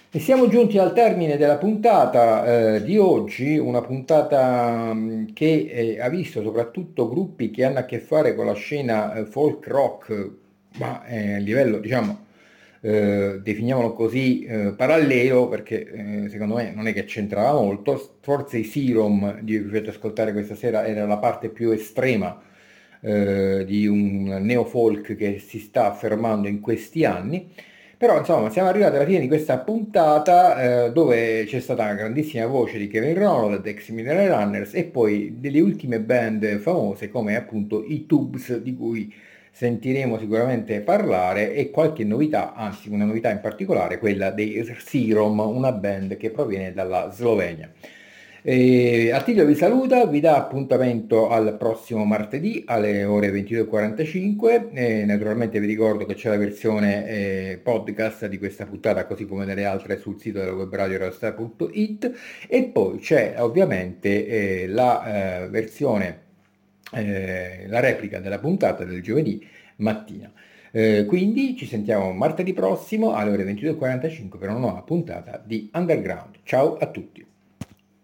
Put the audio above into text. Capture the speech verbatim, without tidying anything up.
E siamo giunti al termine della puntata eh, di oggi, una puntata mh, che eh, ha visto soprattutto gruppi che hanno a che fare con la scena eh, folk rock, ma eh, a livello, diciamo, eh, definiamolo così, eh, parallelo, perché eh, secondo me non è che c'entrava molto. Forse i Serum di cui vi fate ascoltare questa sera era la parte più estrema eh, di un neofolk che si sta affermando in questi anni. Però insomma siamo arrivati alla fine di questa puntata eh, dove c'è stata una grandissima voce di Kevin Ronald, ex Mineral Runners, e poi delle ultime band famose come appunto i Tubes, di cui sentiremo sicuramente parlare, e qualche novità, anzi una novità in particolare, quella dei Serum, una band che proviene dalla Slovenia. E Attilio vi saluta, vi dà appuntamento al prossimo martedì alle ore ventidue e quarantacinque. E naturalmente vi ricordo che c'è la versione eh, podcast di questa puntata, così come delle altre, sul sito della web radio radiostar punto it, e poi c'è ovviamente eh, la eh, versione, eh, la replica della puntata del giovedì mattina. Eh, quindi ci sentiamo martedì prossimo alle ore ventidue e quarantacinque per una nuova puntata di Underground. Ciao a tutti.